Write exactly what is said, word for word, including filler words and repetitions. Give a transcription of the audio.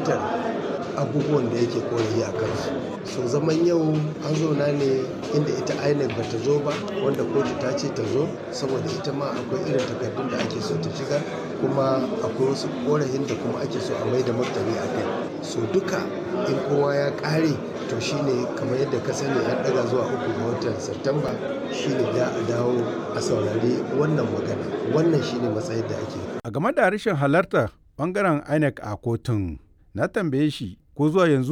fahimtar abubuwan da yake korafi a kansu. So zaman yau an zauna ne inda ita I N E C ba ta zo ba, wanda kotu ta ce ta zo saboda ita ma akwai irin takardun da ake so ta shigar, kuma akwai wasu korafin da kuma ake so a mai da martani a kai. So duka in kowa ya ƙare to shine kamar yadda ka sani an ɗaga zuwa uku ga watan Satumba, shine za a dawo a saurari wannan magana. Wannan shine matsayin da ake. A game da rashin halartar ɓangaren I N E C a kotun, na tambaye shi ko zuwa yanzu